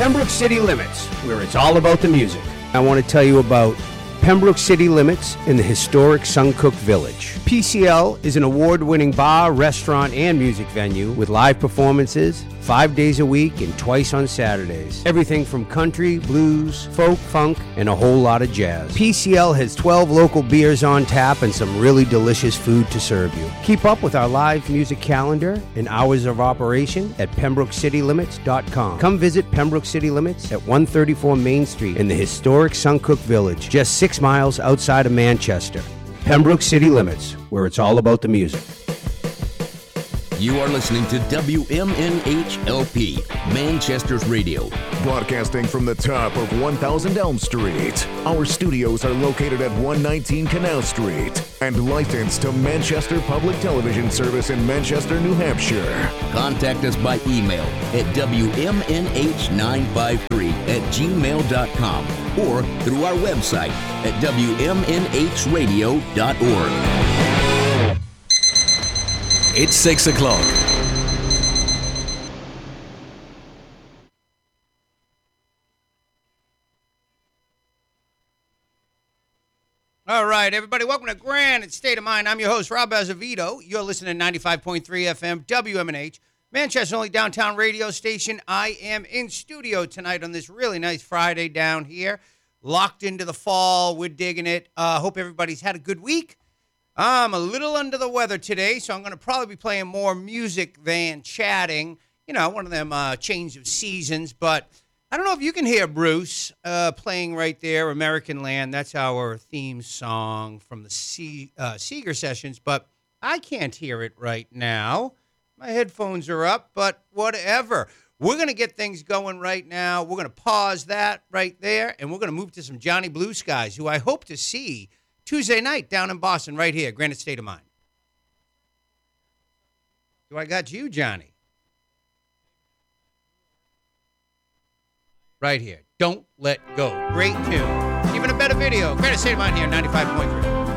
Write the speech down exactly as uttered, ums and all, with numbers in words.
Pembroke City Limits, where it's all about the music. I want to tell you about Pembroke City Limits in the historic Suncook Village. P C L is an award-winning bar, restaurant, and music venue with live performances five days a week and twice on Saturdays. Everything from country, blues, folk, funk, and a whole lot of jazz. P C L has twelve local beers on tap and some really delicious food to serve you. Keep up with our live music calendar and hours of operation at pembroke city limits dot com. Come visit Pembroke City Limits at one thirty-four Main Street in the historic Suncook Village, just six miles outside of Manchester. Pembroke City Limits, where it's all about the music. You are listening to W M N H L P, Manchester's radio. Broadcasting from the top of one thousand Elm Street. Our studios are located at one nineteen Canal Street and licensed to Manchester Public Television Service in Manchester, New Hampshire. Contact us by email at W M N H nine five three at gmail dot com or through our website at W M N H radio dot org. It's six o'clock. All right, everybody, welcome to Granite State of Mind. I'm your host, Rob Azevedo. You're listening to ninety-five point three F M, W M N H, Manchester's only downtown radio station. I am in studio tonight on this really nice Friday down here. Locked into the fall. We're digging it. I uh, hope everybody's had a good week. I'm a little under the weather today, so I'm going to probably be playing more music than chatting. You know, one of them uh, change of seasons. But I don't know if you can hear Bruce uh, playing right there, American Land. That's our theme song from the C- uh, Seeger sessions. But I can't hear it right now. My headphones are up, but whatever. We're going to get things going right now. We're going to pause that right there, and we're going to move to some Johnny Blue Skies, who I hope to see Tuesday night down in Boston, right here, Granite State of Mind. Do I got you, Johnny? Right here. Don't Let Go. Great tune. Even a better video. Granite State of Mind here, ninety-five point three.